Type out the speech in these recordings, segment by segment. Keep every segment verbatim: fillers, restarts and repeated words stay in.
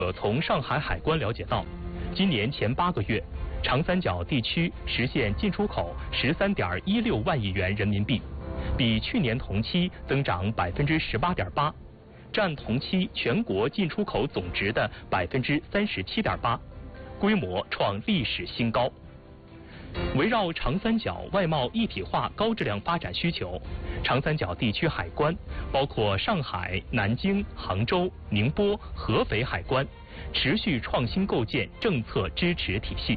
呃，从上海海关了解到，今年前八个月，长三角地区实现进出口十三点一六万亿元人民币，比去年同期增长百分之十八点八，占同期全国进出口总值的百分之三十七点八，规模创历史新高。围绕长三角外贸一体化高质量发展需求，长三角地区海关包括上海、南京、杭州、宁波、合肥海关，持续创新构建政策支持体系。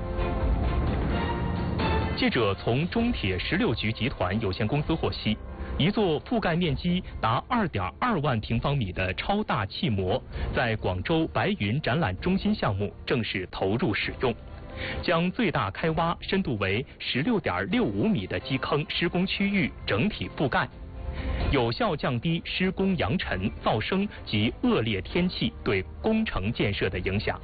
记者从中铁十六局集团有限公司获悉，一座覆盖面积达二点二万平方米的超大气模，在广州白云展览中心项目正式投入使用。将最大开挖深度为十六点六五米的基坑施工区域整体覆盖，有效降低施工扬尘、噪声及恶劣天气对工程建设的影响。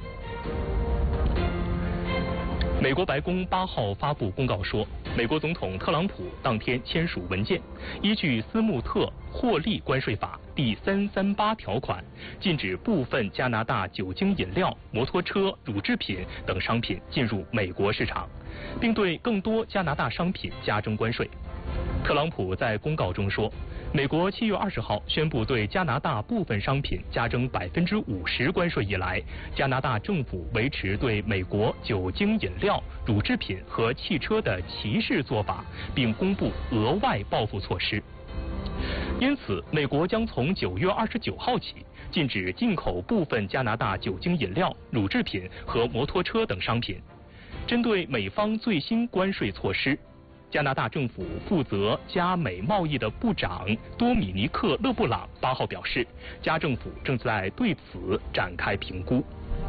美国白宫八号发布公告说，美国总统特朗普当天签署文件，依据斯穆特获利关税法第三三八条款，禁止部分加拿大酒精饮料、摩托车、乳制品等商品进入美国市场，并对更多加拿大商品加征关税。特朗普在公告中说，美国七月二十号宣布对加拿大部分商品加征百分之五十关税以来，加拿大政府维持对美国酒精饮料、乳制品和汽车的歧视做法，并公布额外报复措施。因此，美国将从九月二十九号起禁止进口部分加拿大酒精饮料、乳制品和摩托车等商品。针对美方最新关税措施，加拿大政府负责加美贸易的部长多米尼克·勒布朗八号表示，加政府正在对此展开评估。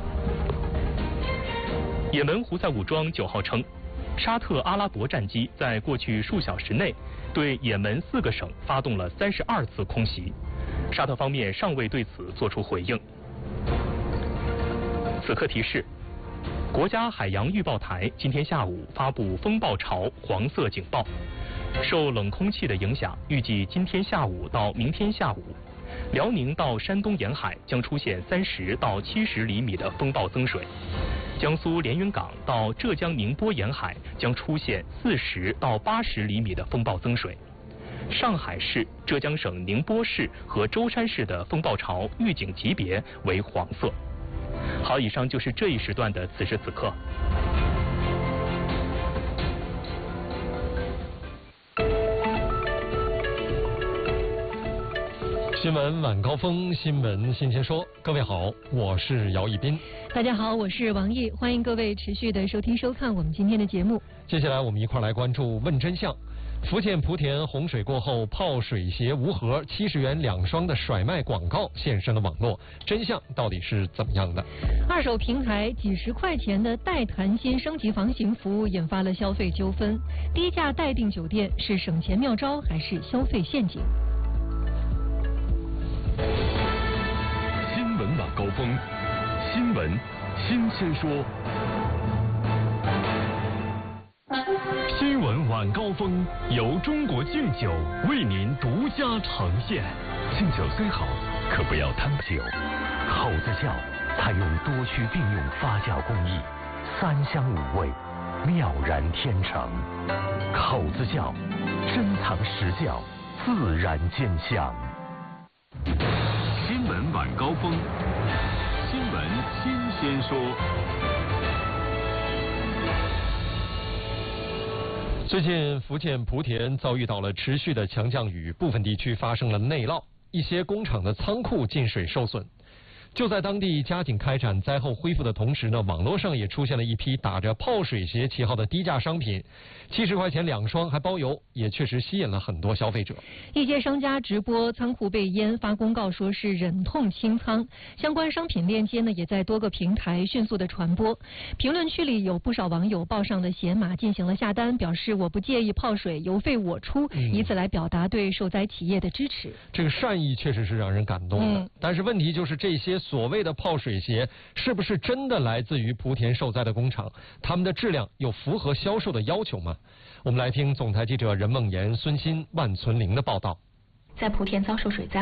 也门胡塞武装九号称，沙特阿拉伯战机在过去数小时内对也门四个省发动了三十二次空袭，沙特方面尚未对此作出回应。此刻提示，国家海洋预报台今天下午发布风暴潮黄色警报，受冷空气的影响，预计今天下午到明天下午，辽宁到山东沿海将出现三十到七十厘米的风暴增水，江苏连云港到浙江宁波沿海将出现四十到八十厘米的风暴增水。上海市、浙江省宁波市和舟山市的风暴潮预警级别为黄色。好，以上就是这一时段的此时此刻。 新闻晚高峰，新闻新鲜说。各位好，我是姚一斌。 大家好，我是王毅，欢迎各位持续的收听收看我们今天的节目。 接下来我们一块来关注问真相。福建莆田洪水过后，泡水鞋无盒七十元两双的甩卖广告现身了网络，真相到底是怎么样的？ 二手平台几十块钱的带谈心升级房型服务引发了消费纠纷，低价待订酒店是省钱妙招还是消费陷阱？ 新闻晚高峰，新闻新鲜说。新闻晚高峰由中国劲酒为您独家呈现。劲酒虽好，可不要贪酒。口子窖采用多区并用发酵工艺，三香五味，妙然天成。口子窖珍藏实窖，自然见香。新闻晚高峰，新闻新鲜说。 最近福建莆田遭遇到了持续的强降雨，部分地区发生了内涝，一些工厂的仓库进水受损。就在当地加紧开展灾后恢复的同时呢，网络上也出现了一批打着泡水鞋旗号的低价商品，七十块钱两双还包邮，也确实吸引了很多消费者。 一些商家直播仓库被淹，发公告说是忍痛清仓，相关商品链接呢也在多个平台迅速的传播。评论区里有不少网友报上了鞋码进行了下单，表示我不介意泡水，邮费我出，嗯、以此来表达对受灾企业的支持。 这个善意确实是让人感动的， 嗯、 但是问题就是这些所谓的泡水鞋是不是真的来自于莆田受灾的工厂？他们的质量有符合销售的要求吗？我们来听总台记者任梦妍、孙鑫、万存玲的报道。 在莆田遭受水灾